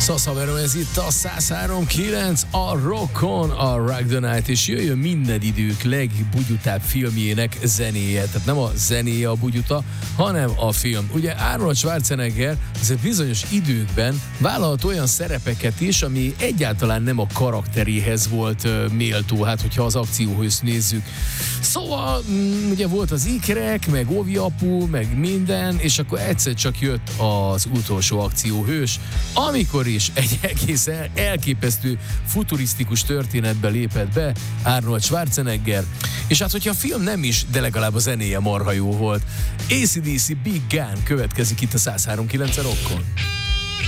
Szaszaverom, ez itt a 103.9, a Rockon, a Rock the Night, és jöjjön minden idők legbugyutább filmjének zenéje. Tehát nem a zenéje a bugyuta, hanem a film. Ugye Arnold Schwarzenegger azért bizonyos időkben vállalt olyan szerepeket is, ami egyáltalán nem a karakteréhez volt méltó, hát hogyha az akcióhőzt nézzük. Szóval ugye volt az ikrek, meg Ovi apu, meg minden, és akkor egyszer csak jött az utolsó akcióhős, amikor is egy egész elképesztő futurisztikus történetbe lépett be Arnold Schwarzenegger, és hát hogyha a film nem is, de legalább a zenéje marha jó volt. AC/DC Big Gun következik itt a 103.9 Rockon.